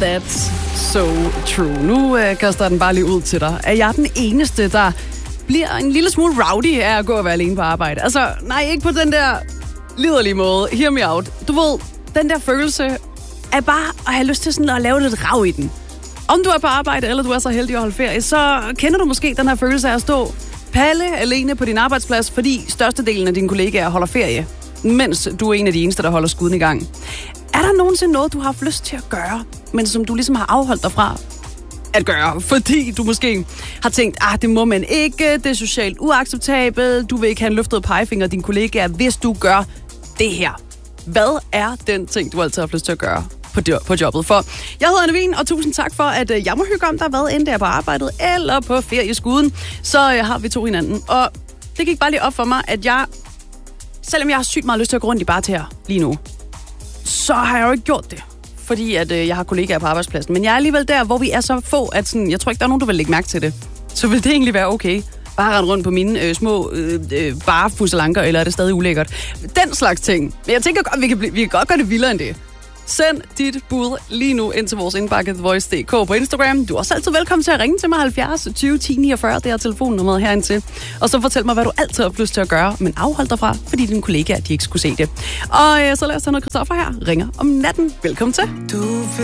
That's so true. Nu kaster den bare lige ud til dig. Er jeg den eneste, der bliver en lille smule rowdy af at gå og være alene på arbejde? Altså, nej, ikke på den der liderlige måde. Hear me out. Du ved, den der følelse er bare at have lyst til sådan at lave lidt rav i den. Om du er på arbejde, eller du er så heldig at holde ferie, så kender du måske den her følelse af at stå palle alene på din arbejdsplads, fordi størstedelen af dine kollegaer holder ferie, mens du er en af de eneste, der holder skuden i gang. Er der nogensinde noget, du har haft lyst til at gøre, men som du ligesom har afholdt dig fra at gøre, fordi du måske har tænkt, det må man ikke, det er socialt uacceptabelt, du vil ikke have en løftet pegefinger af dine kollegaer, hvis du gør det her. Hvad er den ting, du altid har lyst til at gøre på jobbet? For jeg hedder Anne Wien, og tusind tak for, at jeg må hygge om dig, hvad end det er på arbejdet eller på ferieskuden, så har vi to hinanden. Og det gik bare lige op for mig, at selvom jeg har sygt meget lyst til at gå rundt i barter lige nu, så har jeg jo ikke gjort det, fordi at jeg har kollegaer på arbejdspladsen. Men jeg er alligevel der, hvor vi er så få, at sådan, jeg tror ikke, der er nogen, der vil lægge mærke til det. Så vil det egentlig være okay. Bare rende rundt på mine små barefusselanker, eller er det stadig ulækkert? Den slags ting. Men jeg tænker godt, vi kan godt gøre det vildere end det. Send dit bud lige nu ind til vores indbakke TheVoice.dk på Instagram. Du er også altid velkommen til at ringe til mig 70 20 10 49. Det er telefonnummeret herind til. Og så fortæl mig, hvad du altid har lyst til at gøre, men afhold dig fra, fordi dine kollegaer, de ikke skulle se det. Og så lad os tage noget Christoffer her. Ringer om natten. Velkommen til.